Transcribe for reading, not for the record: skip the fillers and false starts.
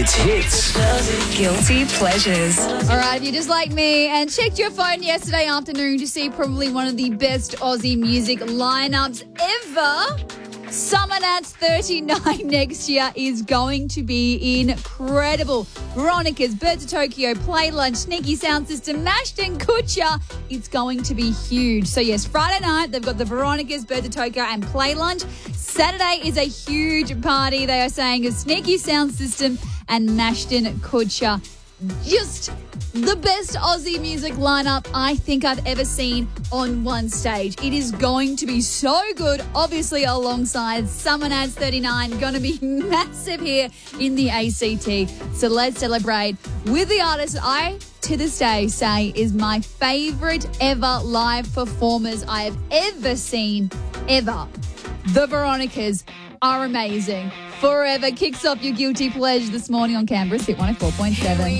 It's hits. Guilty pleasures. All right, if you're just like me and checked your phone yesterday afternoon to see probably one of the best Aussie music lineups ever, Summer Nats 39 next year is going to be incredible. Veronica's, Birds of Tokyo, Play Lunch, Sneaky Sound System, Mashed and Kutcha. It's going to be huge. So yes, Friday night, they've got the Veronica's, Birds of Tokyo and Play Lunch. Saturday is a huge party. They are saying a Sneaky Sound System and Mashed and Kutcha. Just the best Aussie music lineup I think I've ever seen on one stage. It is going to be so good, obviously alongside Summer Nats 39, going to be massive here in the ACT. So let's celebrate with the artist I, to this day, say is my favourite ever live performers I have ever seen, ever. The Veronicas are amazing. Forever kicks off your guilty pleasure this morning on Canberra's Hit 104.7.